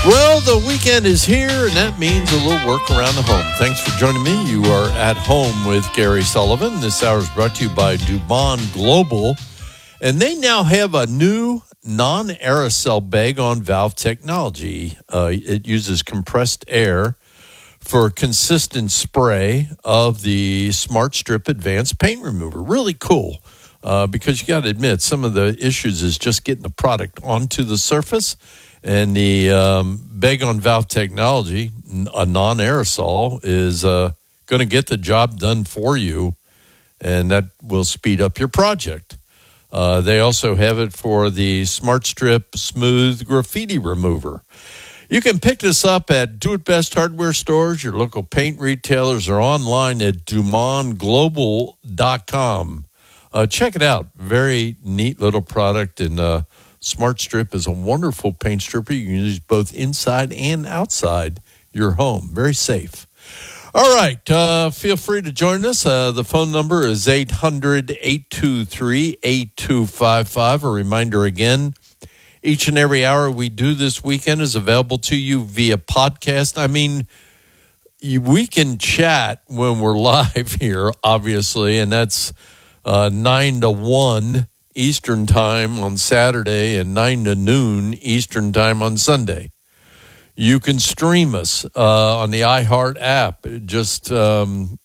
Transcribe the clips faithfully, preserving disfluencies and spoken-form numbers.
Well, the weekend is here, and that means a little work around the home. Thanks for joining me. You are at home with Gary Sullivan. This hour is brought to you by Dubon Global, and they now have a new non-aerosol bag-on valve technology. Uh, it uses compressed air for consistent spray of the Smart Strip Advanced Paint Remover. Really cool, uh, because you got to admit, some of the issues is just getting the product onto the surface. And the um, bag-on-valve technology, a non-aerosol, is uh, going to get the job done for you, and that will speed up your project. Uh, they also have it for the Smart Strip Smooth Graffiti Remover. You can pick this up at Do It Best hardware stores, your local paint retailers, or online at Dubon Global dot com. Uh, check it out. Very neat little product, and uh, Smart Strip is a wonderful paint stripper. You can use both inside and outside your home. Very safe. All right. Uh, feel free to join us. Uh, the phone number is eight hundred, eight two three, eight two five five. A reminder again, each and every hour we do this weekend is available to you via podcast. I mean, you, we can chat when we're live here, obviously, and that's uh, nine to one Eastern time on Saturday and nine to noon Eastern time on Sunday. You can stream us uh, on the iHeart app. Just um,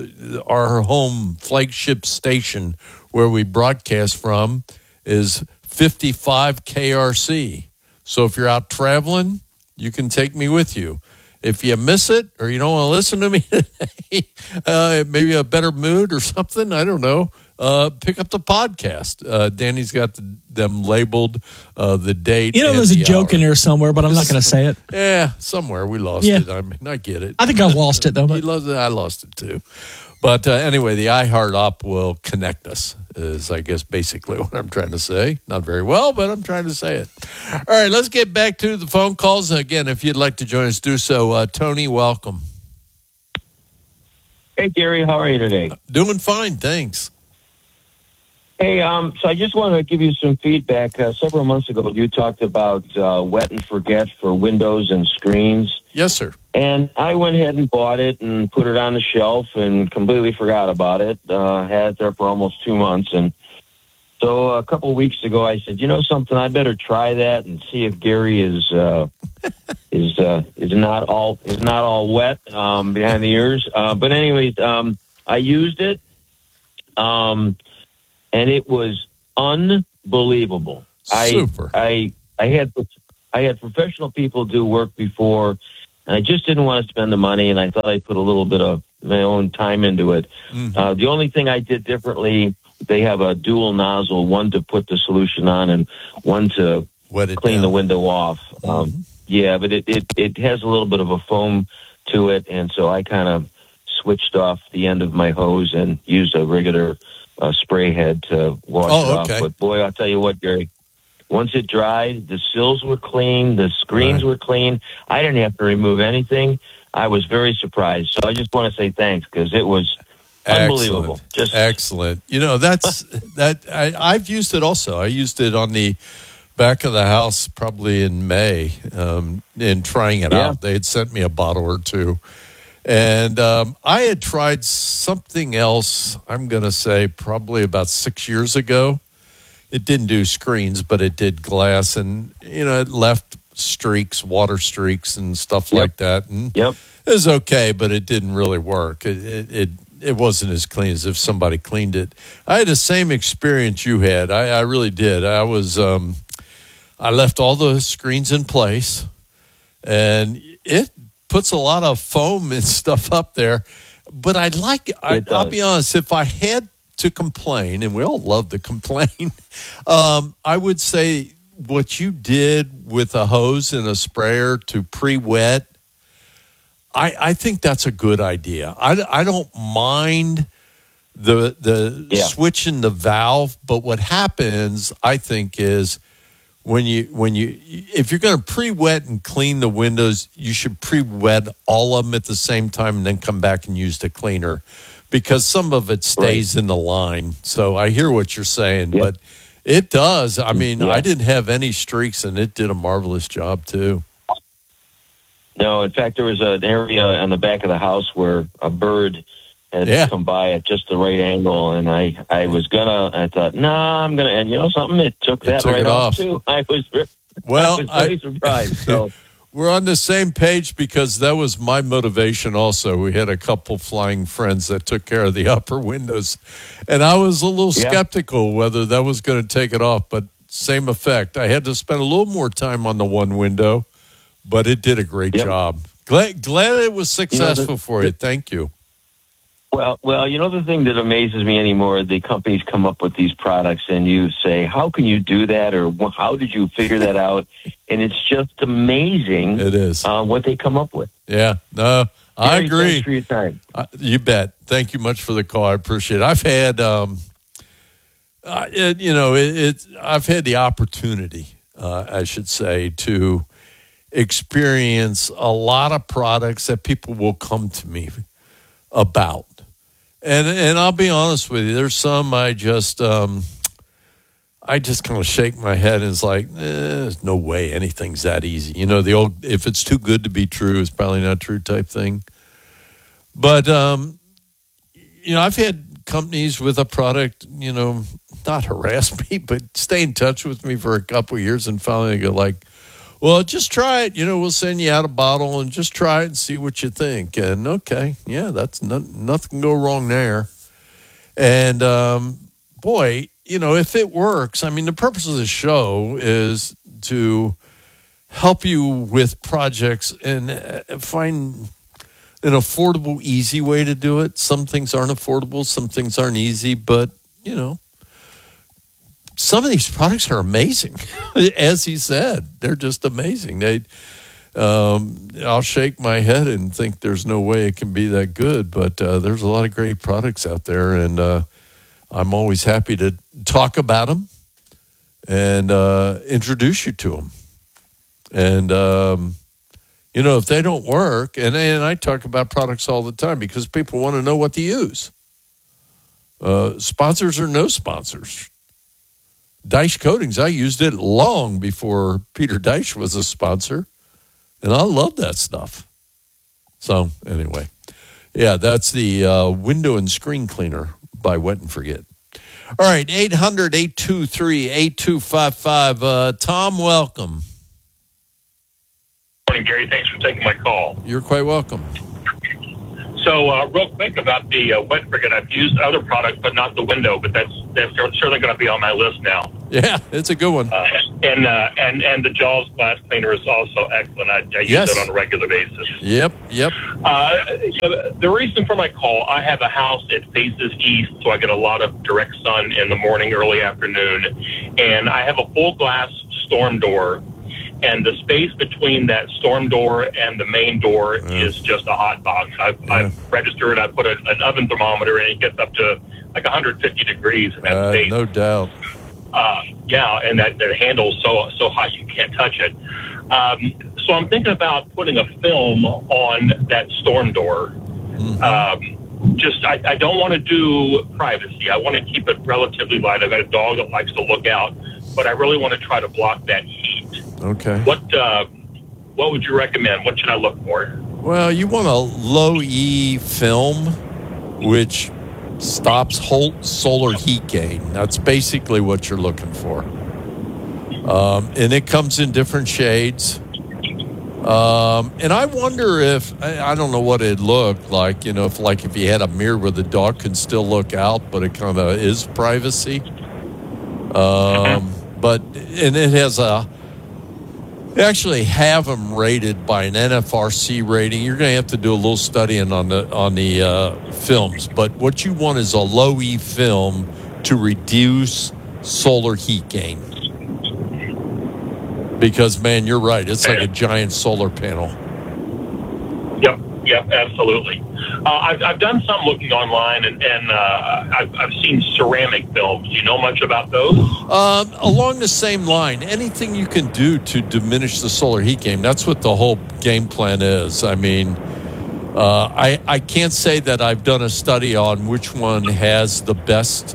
our home flagship station where we broadcast from is fifty-five K R C. So if you're out traveling, you can take me with you. If you miss it or you don't want to listen to me today, uh, maybe a better mood or something, I don't know. Uh, pick up the podcast. Uh, Danny's got the, them labeled, uh, the date. You know, there's a the joke hour. in there somewhere, but I'm not going to say it. Yeah, somewhere we lost Yeah. it. I mean, I get it. I think I lost it, though. He But loves it. I lost it too. But uh, anyway, the iHeart app will connect us, is I guess basically what I'm trying to say. Not very well, but I'm trying to say it. All right, let's get back to the phone calls. Again, if you'd like to join us, do so. Uh, Tony, welcome. Hey, Gary, how are you today? Doing fine, thanks. Hey, um, so I just wanted to give you some feedback. Uh, several months ago, you talked about uh, wet and forget for windows and screens. Yes, sir. And I went ahead and bought it and put it on the shelf and completely forgot about it. Uh, had it there for almost two months. And so a couple of weeks ago, I said, you know something, I better try that and see if Gary is uh, is uh, is not all is not all wet um, behind the ears. Uh, but anyways, um, I used it. Um And it was unbelievable. Super. I, I I had I had professional people do work before, and I just didn't want to spend the money, and I thought I'd put a little bit of my own time into it. Mm-hmm. Uh, the only thing I did differently, they have a dual nozzle, one to put the solution on and one to Wet it clean down. the window off. Mm-hmm. Um, yeah, but it, it, it has a little bit of a foam to it, and so I kind of switched off the end of my hose and used a regular a spray head to wash Oh, it okay. off. But boy, I'll tell you what, Gary, once it dried, the sills were clean, the screens Right. were clean. I didn't have to remove anything. I was very surprised. So I just want to say thanks because it was unbelievable. Excellent. Just Excellent. You know, that's that I, I've used it also. I used it on the back of the house probably in May um, in trying it Yeah. out. They had sent me a bottle or two. And um, I had tried something else, I'm going to say probably about six years ago. It didn't do screens, but it did glass. And, you know, it left streaks, water streaks and stuff Yep. like that. And Yep. it was okay, but it didn't really work. It, it, it, it wasn't as clean as if somebody cleaned it. I had the same experience you had. I, I really did. I was, um, I left all the screens in place, and it puts a lot of foam and stuff up there. But I'd like, I, It I'll does. be honest, if I had to complain, and we all love to complain, um, I would say what you did with a hose and a sprayer to pre-wet, I, I think that's a good idea. I, I don't mind the the Yeah. switching the valve, but what happens, I think, is when you when you if you're going to pre-wet and clean the windows, you should pre-wet all of them at the same time and then come back and use the cleaner, because some of it stays in the line. So I hear what you're saying, Yeah. but it does. I mean, Yeah. I didn't have any streaks, and it did a marvelous job too. No, in fact, there was an area on the back of the house where a bird had Yeah. come by at just the right angle, and I, I was gonna. I thought, no, nah, I'm gonna. And you know something? It took It that took right it off off. too. I was, Well, I was very surprised. So. We're on the same page because that was my motivation also. We had a couple flying friends that took care of the upper windows, and I was a little Yeah. skeptical whether that was going to take it off, but same effect. I had to spend a little more time on the one window, but it did a great Yep. job. Glad, glad it was successful You know, the- for you. Thank you. Well, well, you know the thing that amazes me anymore, the companies come up with these products and you say, how can you do that? Or "Well, how did you figure that out? And it's just amazing It is. uh, what they come up with. Yeah, no, I Gary, agree. Thanks for your time. Uh, you bet. Thank you much for the call. I appreciate it. I've had, um, uh, it, you know, it, it. I've had the opportunity, uh, I should say, to experience a lot of products that people will come to me about, and and I'll be honest with you. There's some I just, um, I just kind of shake my head and it's like, eh, there's no way anything's that easy. You know, the old, if it's too good to be true, it's probably not true type thing. But, um, you know, I've had companies with a product, you know, not harass me, but stay in touch with me for a couple of years and finally go like, well, just try it. You know, we'll send you out a bottle and just try it and see what you think. And okay, yeah, that's no, nothing can go wrong there. And, um, boy, you know, if it works, I mean, the purpose of the show is to help you with projects and uh, find an affordable, easy way to do it. Some things aren't affordable, some things aren't easy, but, you know, some of these products are amazing. As he said, they're just amazing. They, um, I'll shake my head and think there's no way it can be that good, but uh, there's a lot of great products out there, and uh, I'm always happy to talk about them and uh, introduce you to them. And, um, you know, if they don't work, and, and I talk about products all the time because people want to know what to use. Uh, sponsors or no sponsors. Deich Coatings, I used it long before Peter Deich was a sponsor, and I love that stuff. So, anyway, yeah, that's the uh, window and screen cleaner by Wet and Forget. All right, eight hundred, eight two three, eight two five five. Uh, Tom, welcome. Morning, Gary. Thanks for taking my call. You're quite welcome. So, uh, real quick about the uh, Wet Frigate, I've used other products, but not the window. But that's that's certainly going to be on my list now. Yeah, it's a good one. Uh, and uh, and and the Jaws glass cleaner is also excellent. I, I use Yes. it on a regular basis. Yep, yep. Uh, the reason for my call, I have a house that faces east, so I get a lot of direct sun in the morning, early afternoon, and I have a full glass storm door. And the space between that storm door and the main door Yeah. is just a hot box. I've, Yeah. I've registered. I put a, an oven thermometer, and it gets up to like one hundred fifty degrees in that Uh, space. no doubt. Uh, yeah, and that, that handle's so so hot you can't touch it. Um, so I'm thinking about putting a film on that storm door. Mhm. Um, just I, I don't want to do privacy. I want to keep it relatively light. I've got a dog that likes to look out, but I really want to try to block that heat. Okay. What uh, what would you recommend? What should I look for? Well, you want a low E film, which stops whole solar heat gain. That's basically what you're looking for. Um, and it comes in different shades. Um, and I wonder if, I, I don't know what it'd look like, you know, if like if you had a mirror where the dog can still look out, but it kind of is privacy. Um, but, and it has a, they actually have them rated by an N F R C rating. You're going to have to do a little studying on the on the uh, films. But what you want is a low E film to reduce solar heat gain. Because, man, you're right. It's like a giant solar panel. Yep, yep, absolutely. Uh, I've I've done some looking online, and and uh, I've I've seen ceramic films. Do you know much about those? Um, along the same line, anything you can do to diminish the solar heat gain, that's what the whole game plan is. I mean, uh, I, I can't say that I've done a study on which one has the best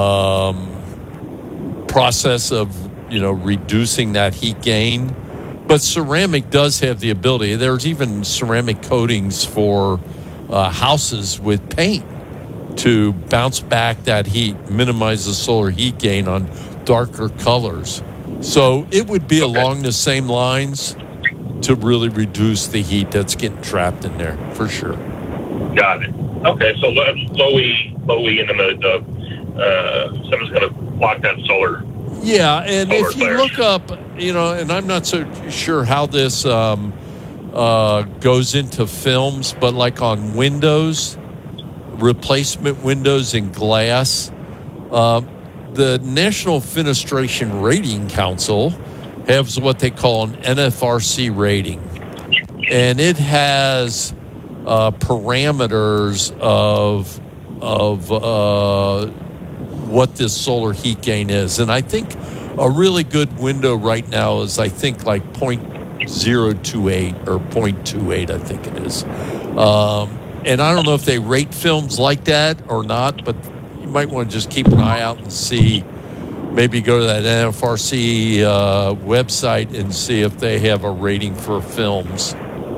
um, process of, you know, reducing that heat gain, But ceramic does have the ability. There's even ceramic coatings for uh, houses with paint to bounce back that heat, minimize the solar heat gain on darker colors. So it would be okay. along the same lines to really reduce the heat that's getting trapped in there, for sure. Got it. Okay, so low, low E, low E in the, the uh, someone's going to block that solar. Yeah, and solar if you flares. look up, you know, and I'm not so sure how this um, uh, goes into films, but like on windows, replacement windows and glass, uh, the National Fenestration Rating Council has what they call an N F R C rating, and it has uh, parameters of of uh, what this solar heat gain is. And I think a really good window right now is, I think, like point zero two eight or point two eight, I think it is. Um, and I don't know if they rate films like that or not, but you might want to just keep an eye out and see. Maybe go to that N F R C uh, website and see if they have a rating for films.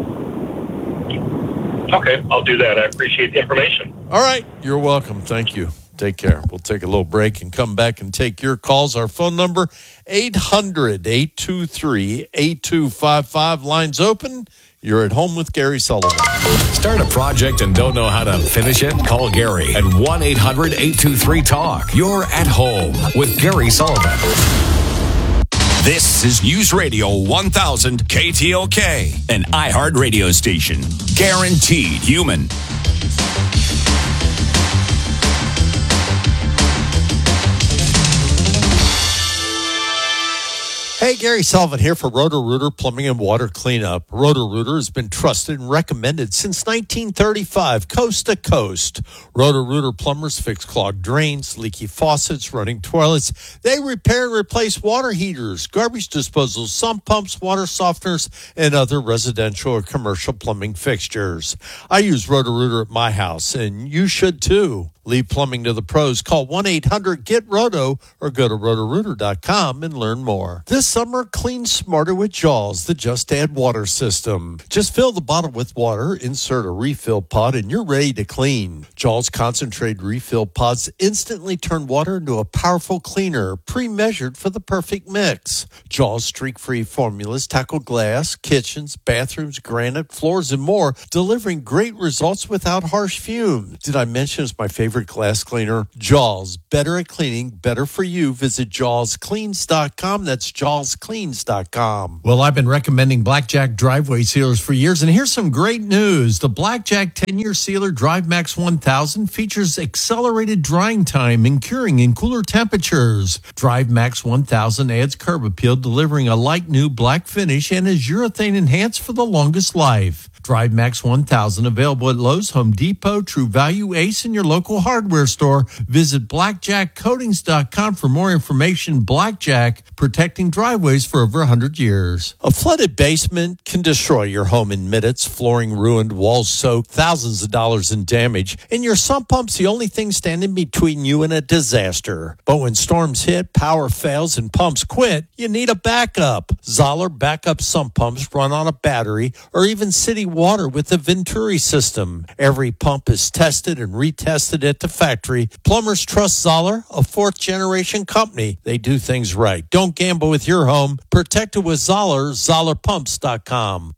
Okay, I'll do that. I appreciate the information. All right, you're welcome. Thank you. Take care. We'll take a little break and come back and take your calls. Our phone number, eight hundred, eight two three, eight two five five. Lines open. You're at home with Gary Sullivan. Start a project and don't know how to finish it? Call Gary at one eight hundred, eight two three, talk. You're at home with Gary Sullivan. This is News Radio one thousand K T L K, an iHeart radio station. Guaranteed human. Hey, Gary Sullivan here for Roto-Rooter Plumbing and Water Cleanup. Roto-Rooter has been trusted and recommended since nineteen thirty-five, coast to coast. Roto-Rooter plumbers fix clogged drains, leaky faucets, running toilets. They repair and replace water heaters, garbage disposal, sump pumps, water softeners, and other residential or commercial plumbing fixtures. I use Roto-Rooter at my house, and you should too. Leave plumbing to the pros. Call one eight hundred, get roto or go to roto rooter dot com and learn more. This summer, clean smarter with Jaws, the Just Add Water system. Just fill the bottle with water, insert a refill pod, and you're ready to clean. Jaws concentrated refill pods instantly turn water into a powerful cleaner, pre-measured for the perfect mix. Jaws streak-free formulas tackle glass, kitchens, bathrooms, granite, floors, and more, delivering great results without harsh fumes. Did I mention it's my favorite glass cleaner? Jaws, better at cleaning, better for you. Visit jaws cleans dot com. That's jaws cleans dot com. Well, I've been recommending Blackjack driveway sealers for years, and here's some great news. The Blackjack ten-year sealer Drive Max one thousand features accelerated drying time and curing in cooler temperatures. Drive Max one thousand adds curb appeal, delivering a light new black finish, and is urethane enhanced for the longest life. Drive Max one thousand available at Lowe's, Home Depot, True Value, Ace, and your local hardware store. Visit blackjack coatings dot com for more information. Blackjack, protecting driveways for over one hundred years. A flooded basement can destroy your home in minutes. Flooring ruined, walls soaked, thousands of dollars in damage. And your sump pump's the only thing standing between you and a disaster. But when storms hit, power fails, and pumps quit, you need a backup. Zoller backup sump pumps run on a battery or even city water with the Venturi system. Every pump is tested and retested at the factory. Plumbers trust Zoller, a fourth generation company. They do things right. Don't gamble with your home. Protect it with Zoller, zoller pumps dot com.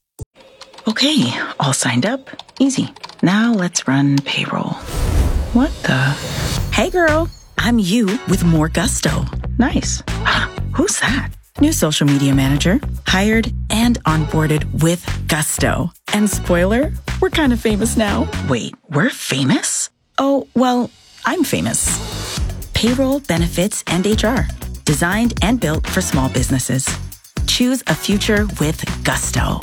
Okay, all signed up. Easy. Now let's run payroll. What the? Hey girl, I'm you with more gusto. Nice. Who's that? New social media manager, hired and onboarded with gusto. And spoiler, we're kind of famous now. Wait, we're famous? Oh, well, I'm famous. Payroll, benefits, and H R. Designed and built for small businesses. Choose a future with gusto.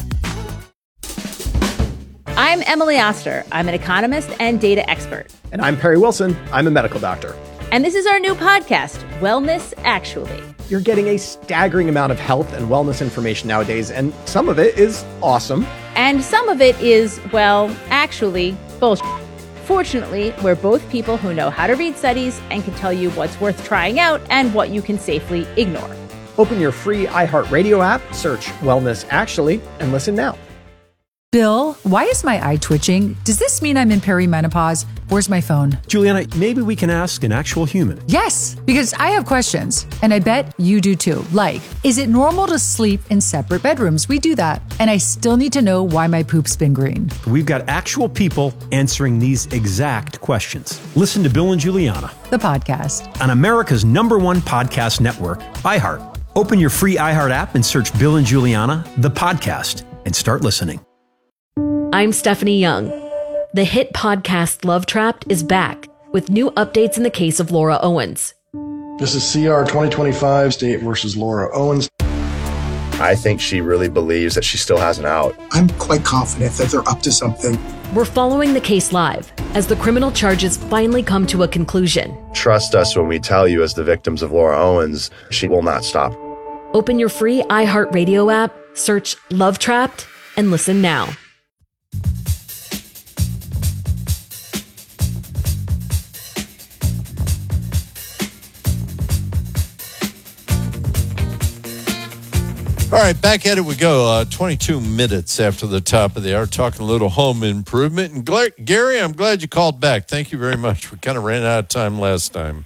I'm Emily Oster. I'm an economist and data expert. And I'm Perry Wilson. I'm a medical doctor. And this is our new podcast, Wellness Actually. You're getting a staggering amount of health and wellness information nowadays, and some of it is awesome. And some of it is, well, actually, bullshit. Fortunately, we're both people who know how to read studies and can tell you what's worth trying out and what you can safely ignore. Open your free iHeartRadio app, search Wellness Actually, and listen now. Bill, why is my eye twitching? Does this mean I'm in perimenopause? Where's my phone? Juliana, maybe we can ask an actual human. Yes, because I have questions, and I bet you do too. Like, is it normal to sleep in separate bedrooms? We do that. And I still need to know why my poop's been green. We've got actual people answering these exact questions. Listen to Bill and Juliana, the podcast, on America's number one podcast network, iHeart. Open your free iHeart app and search Bill and Juliana, the podcast, and start listening. I'm Stephanie Young. The hit podcast Love Trapped is back with new updates in the case of Laura Owens. This is C R twenty twenty-five, State versus Laura Owens. I think she really believes that she still has an out. I'm quite confident that they're up to something. We're following the case live as the criminal charges finally come to a conclusion. Trust us when we tell you, as the victims of Laura Owens, she will not stop. Open your free iHeartRadio app, search Love Trapped, and listen now. All right, back at it we go. Uh, twenty-two minutes after the top of the hour, talking a little home improvement. And Gla- Gary, I'm glad you called back. Thank you very much. We kind of ran out of time last time.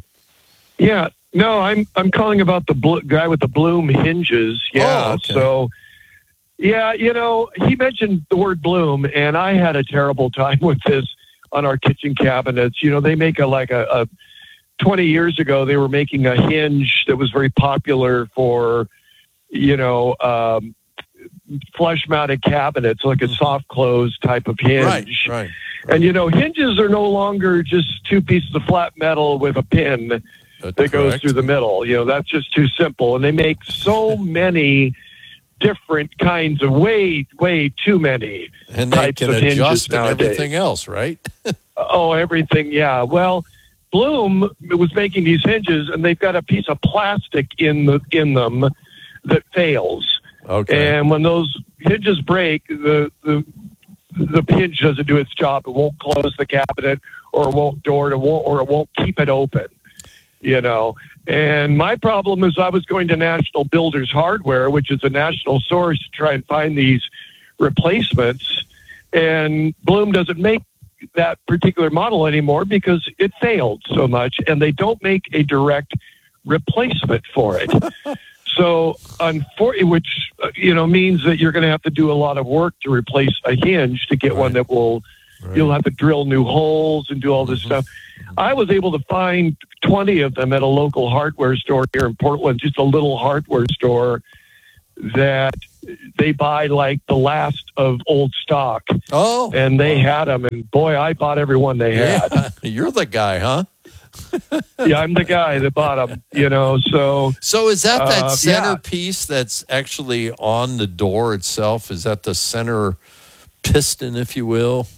Yeah, no, I'm I'm calling about the bl- guy with the Bloom hinges. Yeah, oh, okay. So yeah, you know, he mentioned the word Bloom, and I had a terrible time with this on our kitchen cabinets. You know, they make a like a, a twenty years ago they were making a hinge that was very popular for, you know, um, flush-mounted cabinets, like a soft close type of hinge. Right, right. And, you know, hinges are no longer just two pieces of flat metal with a pin That's that correct. goes through the middle. You know, that's just too simple. And they make so many different kinds of, way, way too many And they types can of hinges adjust and nowadays. everything else, right? Oh, everything, yeah. Well, Bloom was making these hinges, and they've got a piece of plastic in the in them that fails. Okay. And when those hinges break, the, the the hinge doesn't do its job. It won't close the cabinet, or it won't door it, won't, or it won't keep it open. You know. And my problem is, I was going to National Builders Hardware, which is a national source, to try and find these replacements. And Bloom doesn't make that particular model anymore because it failed so much, and they don't make a direct replacement for it. So, unfor- which uh, you know means that you're going to have to do a lot of work to replace a hinge to get Right. one that will. Right. You'll have to drill new holes and do all this Mm-hmm. stuff. I was able to find twenty of them at a local hardware store here in Portland, just a little hardware store that they buy like the last of old stock. Oh. And they had them, and boy, I bought every one they had. Yeah. You're the guy, huh? Yeah, I'm the guy that bought them, you know, so. So is that that Uh, centerpiece that's actually on the door itself? Is that the center piston, if you will?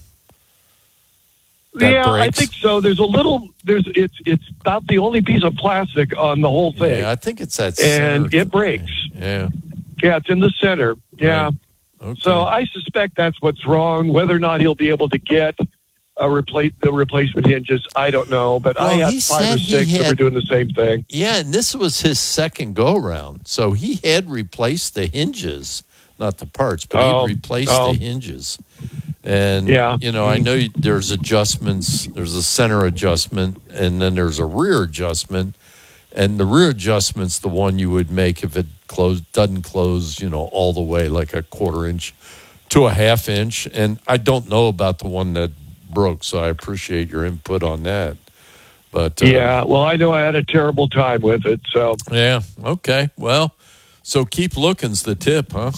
That Yeah, I breaks? think so. There's a little, there's, it's, it's about the only piece of plastic on the whole thing. Yeah, I think it's that and center. it breaks. Yeah. Yeah, it's in the center. Yeah. Right. Okay. So I suspect that's what's wrong. Whether or not he'll be able to get a replace the replacement hinges, I don't know. But I Well, had he five said or he six that were had- doing the same thing. Yeah, and this was his second go round. So he had replaced the hinges, not the parts, but Oh, he replaced oh. the hinges. And, Yeah. you know, I know you- there's adjustments. There's a center adjustment, and then there's a rear adjustment. And the rear adjustment's the one you would make if it close, doesn't close, you know, all the way, like a quarter inch to a half inch. And I don't know about the one that broke, so I appreciate your input on that. But uh, Yeah, well, I know I had a terrible time with it. So yeah, okay. Well, so keep looking's the tip, huh?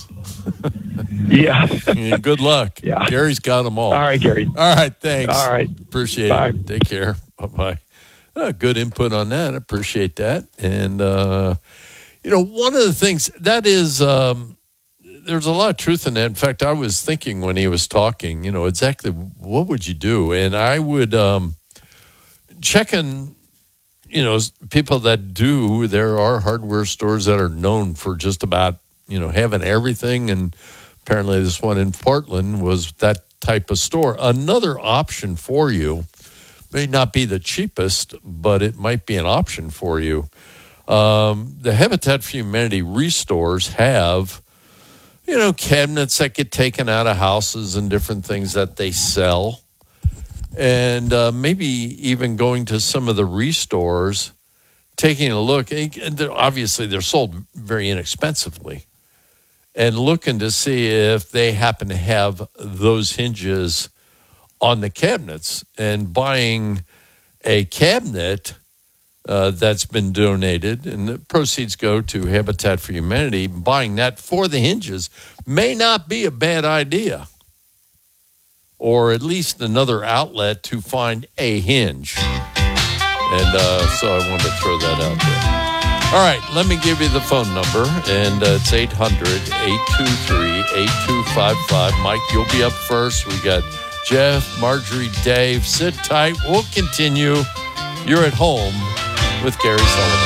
yeah. Yeah, good luck. Yeah. Gary's got them all. All right, Gary. All right, thanks. All right. Appreciate Bye. it. Take care. Bye-bye. Uh, good input on that. I appreciate that. And, uh, you know, one of the things that is, um, there's a lot of truth in that. In fact, I was thinking when he was talking, you know, exactly what would you do? And I would um, check in, you know, people that do, there are hardware stores that are known for just about, you know, having everything. And apparently this one in Portland was that type of store. Another option for you may not be the cheapest, but it might be an option for you. Um, the Habitat for Humanity restores have, you know, cabinets that get taken out of houses and different things that they sell. And uh, maybe even going to some of the restores, taking a look. And they're, obviously, they're sold very inexpensively. And looking to see if they happen to have those hinges on the cabinets, and buying a cabinet uh, that's been donated, and the proceeds go to Habitat for Humanity. Buying that for the hinges may not be a bad idea, or at least another outlet to find a hinge. And uh, so I wanted to throw that out there. All right, let me give you the phone number, and uh, it's eight hundred, eight two three, eight two five five. Mike, you'll be up first. We got Jeff, Marjorie, Dave. Sit tight. We'll continue. You're at home with Gary Sullivan.